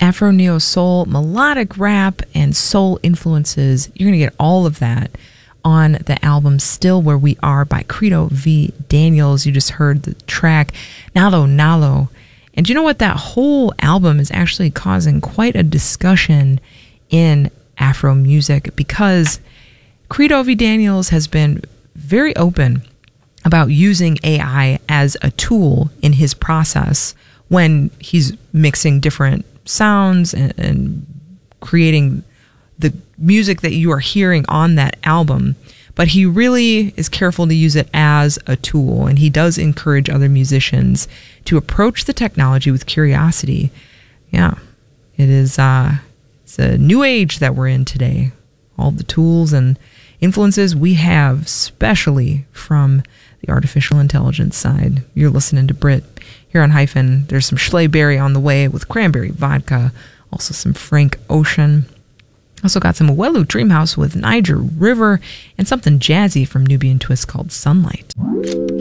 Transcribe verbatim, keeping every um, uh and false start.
Afro neo soul, melodic rap, and soul influences. You're going to get all of that on the album Still Where We Are by Credo V. Daniels. You just heard the track Nalo Nalo. And you know what? That whole album is actually causing quite a discussion in Afro music because Credo V. Daniels has been very open about using A I as a tool in his process when he's mixing different sounds and, and creating the music that you are hearing on that album. But he really is careful to use it as a tool, and he does encourage other musicians to approach the technology with curiosity. Yeah, it is uh, it's a new age that we're in today. All the tools and influences we have, especially from the artificial intelligence side. You're listening to Brit here on Hyphen. There's some Schleberry on the way with cranberry vodka, also some Frank Ocean. Also got some Welu Dreamhouse with Niger River and something jazzy from Nubian Twist called Sunlight.